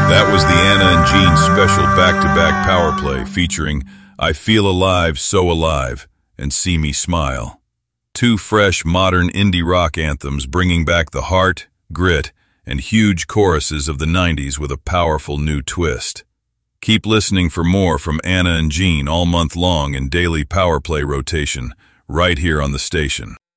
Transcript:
That was the Anna and Gene special back-to-back power play featuring I Feel Alive, So Alive and See Me Smile. Two fresh, modern indie rock anthems bringing back the heart, grit, and huge choruses of the 90s with a powerful new twist. Keep listening for more from Anna and Gene all month long in daily power play rotation right here on the station.